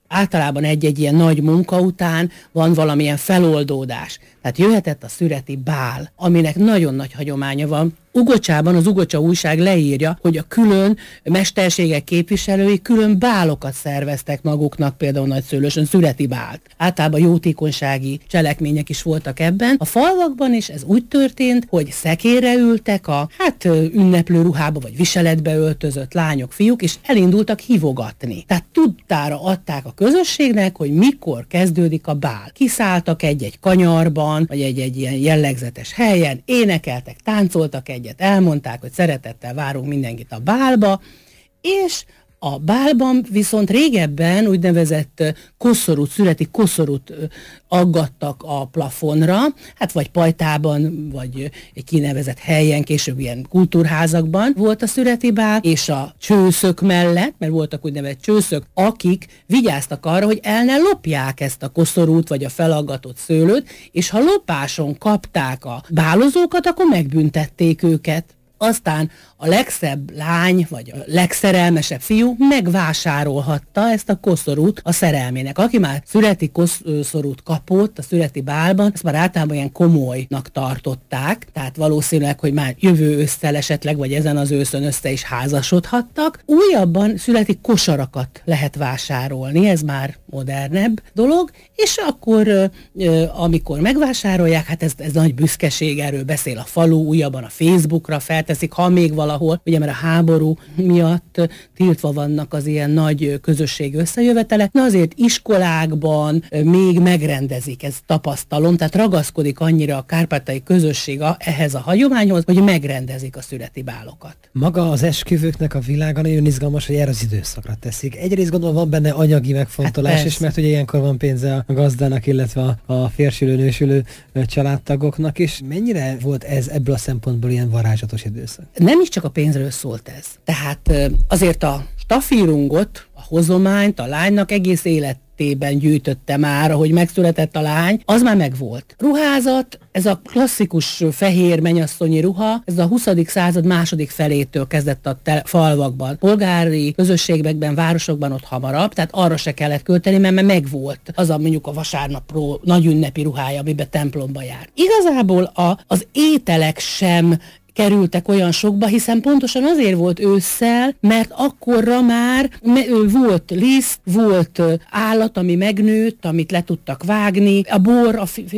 általában egy-egy ilyen nagy munka után van valamilyen feloldódás. Tehát jöhetett a szüreti bál, aminek nagyon nagy hagyománya van. Ugocsában az Ugocsa újság leírja, hogy a külön mesterségek képviselői külön bálokat szerveztek maguknak, például Nagyszőlősön szüreti bált. Általában jótékonysági cselekmények is voltak ebben. A falvakban is ez úgy történt, hogy szekérre ültek a ünneplő ruhába vagy viseletbe öltözött lányok, fiúk, és elindultak hívogatni. Tehát tudtára adták a közösségnek, hogy mikor kezdődik a bál. Kiszálltak egy-egy kanyarban, vagy egy-egy ilyen jellegzetes helyen, énekeltek, táncoltak egyet, elmondták, hogy szeretettel várunk mindenkit a bálba, és a bálban viszont régebben úgynevezett koszorút, szüreti koszorút aggattak a plafonra, hát vagy pajtában, vagy egy kinevezett helyen, később ilyen kultúrházakban volt a szüreti bál, és a csőszök mellett, mert voltak úgynevezett csőszök, akik vigyáztak arra, hogy el ne lopják ezt a koszorút, vagy a felaggatott szőlőt, és ha lopáson kapták a bálozókat, akkor megbüntették őket. Aztán a legszebb lány, vagy a legszerelmesebb fiú megvásárolhatta ezt a koszorút a szerelmének. Aki már szüreti koszorút kapott a szüreti bálban, ezt már általában ilyen komolynak tartották, tehát valószínűleg, hogy már jövő ősszel esetleg, vagy ezen az őszön össze is házasodhattak. Újabban szüreti kosarakat lehet vásárolni, ez már modernebb dolog, és akkor, amikor megvásárolják, hát ez nagy büszkeség, erről beszél a falu, újabban a Facebookra felteszik, ha még valahol, ugye mert a háború miatt tiltva vannak az ilyen nagy közösség összejövetelek, na azért iskolákban még megrendezik, ez tapasztalom, tehát ragaszkodik annyira a kárpátaljai közösség ehhez a hagyományhoz, hogy megrendezik a szüreti bálokat. Maga az esküvőknek a világa nagyon izgalmas, hogy erre az időszakra teszik. Egyrészt gondolom van benne anyagi megfontolás, és mert ugye ilyenkor van pénze a gazdának, illetve a férjülő-nősülő családtagoknak is. Mennyire volt ez ebből a szempontból ilyen varázslatos időszak? Nem is csak a pénzről szólt ez. Tehát azért a stafírungot, a hozományt a lánynak egész életében gyűjtötte már, ahogy megszületett a lány, az már megvolt. Ruházat, ez a klasszikus fehér mennyasszonyi ruha, ez a 20. század második felétől kezdett a falvakban. Polgári közösségekben, városokban ott hamarabb, tehát arra se kellett költeni, mert megvolt az a mondjuk a vasárnapról nagy ünnepi ruhája, amiben templomba jár. Igazából az ételek sem kerültek olyan sokba, hiszen pontosan azért volt ősszel, mert akkorra már volt liszt, volt állat, ami megnőtt, amit le tudtak vágni, a bor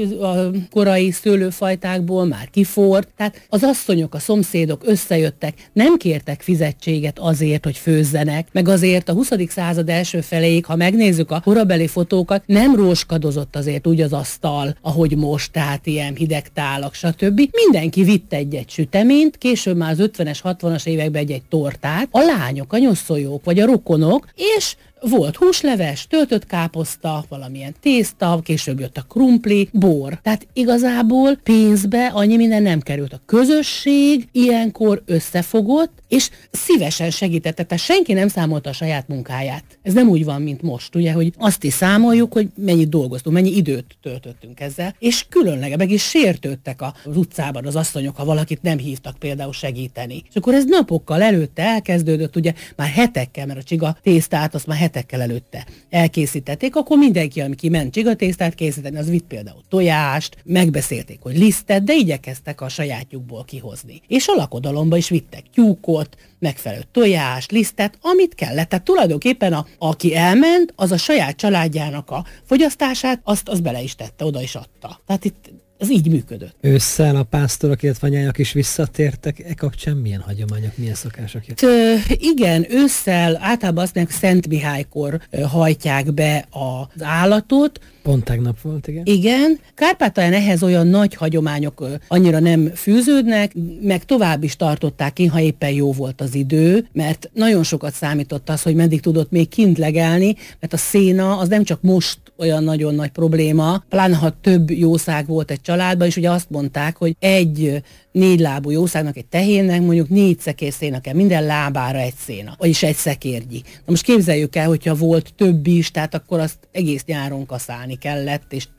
a korai szőlőfajtákból már kiforrt, tehát az asszonyok, a szomszédok összejöttek, nem kértek fizetséget azért, hogy főzzenek, meg azért a 20. század első feléig, ha megnézzük a korabeli fotókat, nem róskadozott azért úgy az asztal, ahogy most, tehát ilyen hideg tálak, stb. Mindenki vitt egy-egy süteményt, később már az 50-es, 60-as években egy tortát, a lányok, a nyoszoljók vagy a rokonok, és volt húsleves, töltött káposzta, valamilyen tészta, később jött a krumpli, bor. Tehát igazából pénzbe annyi minden nem került. A közösség ilyenkor összefogott, és szívesen segítette, tehát senki nem számolta a saját munkáját. Ez nem úgy van, mint most, ugye, hogy azt is számoljuk, hogy mennyit dolgoztunk, mennyi időt töltöttünk ezzel, és különleg meg is sértődtek az utcában az asszonyok, ha valakit nem hívtak például segíteni. És akkor ez napokkal előtte elkezdődött, ugye már hetekkel, mert a csiga tésztát azt már hetekkel előtte elkészítették, akkor mindenki, ami kiment csigatésztát készíteni, az vitt például tojást, megbeszélték, hogy lisztet, de igyekeztek a sajátjukból kihozni. És a lakodalomba is vittek tyúkot, megfelelő tojást, lisztet, amit kellett. Tehát tulajdonképpen aki elment, az a saját családjának a fogyasztását, azt bele is tette, oda is adta. Tehát itt ez így működött. Ősszel a pásztorok, illetve anyáik is visszatértek, kapcsán milyen hagyományok, milyen szokások? Igen, ősszel általában azt mondják, Szent Mihálykor hajtják be az állatot. Pont tegnap volt, igen. Igen. Kárpátalján ehhez olyan nagy hagyományok annyira nem fűződnek, meg tovább is tartották ki, ha éppen jó volt az idő, mert nagyon sokat számított az, hogy meddig tudott még kint legelni, mert a széna az nem csak most olyan nagyon nagy probléma, pláne ha több jószág volt egy családban, és ugye azt mondták, hogy egy 4 lábú jószágnak, egy tehénnek mondjuk 4 szekér széna kell, minden lábára egy széna, vagyis egy szekérnyi. Na most képzeljük el, hogyha volt több is, tehát akkor azt egész nyáron kaszálni kellett, és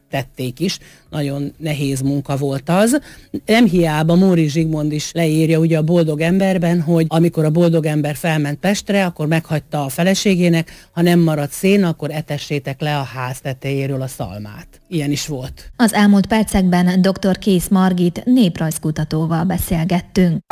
tették is. Nagyon nehéz munka volt az. Nem hiába Móricz Zsigmond is leírja ugye a Boldog emberben, hogy amikor a boldog ember felment Pestre, akkor meghagyta a feleségének, ha nem maradt szén, akkor etessétek le a ház tetejéről a szalmát. Ilyen is volt. Az elmúlt percekben dr. Kész Margit néprajzkutatóval beszélgettünk.